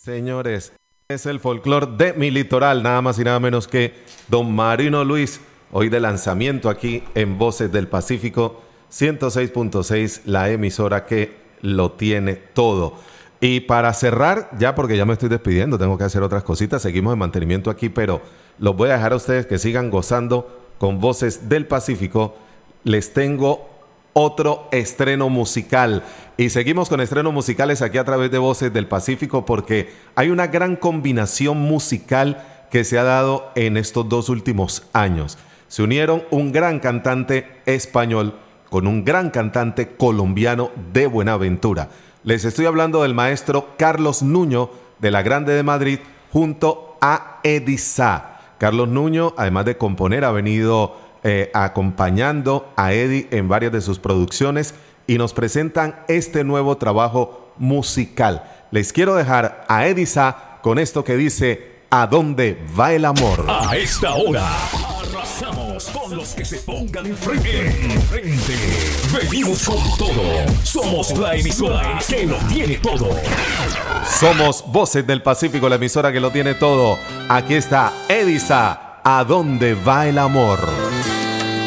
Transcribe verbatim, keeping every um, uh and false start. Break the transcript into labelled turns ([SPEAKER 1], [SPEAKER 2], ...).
[SPEAKER 1] Señores, es el folclore de mi litoral, nada más y nada menos que don Marino Luis, hoy de lanzamiento aquí en Voces del Pacífico, ciento seis punto seis, la emisora que lo tiene todo. Y para cerrar, ya porque ya me estoy despidiendo, tengo que hacer otras cositas, seguimos en mantenimiento aquí, pero los voy a dejar a ustedes que sigan gozando con Voces del Pacífico. Les tengo otro estreno musical y seguimos con estrenos musicales aquí a través de Voces del Pacífico porque hay una gran combinación musical que se ha dado en estos dos últimos años. Se unieron un gran cantante español con un gran cantante colombiano de Buenaventura. Les estoy hablando del maestro Carlos Nuño de la Grande de Madrid junto a Eddie Sá. Carlos Nuño, además de componer, ha venido Eh, acompañando a Eddie en varias de sus producciones y nos presentan este nuevo trabajo musical. Les quiero dejar a Eddie Sá con esto que dice ¿A dónde va el amor?
[SPEAKER 2] A esta hora arrasamos con los que se pongan enfrente. enfrente. Venimos con todo. Somos la emisora que lo tiene todo.
[SPEAKER 1] Somos Voces del Pacífico, la emisora que lo tiene todo. Aquí está Eddie Sá, ¿A dónde va el amor?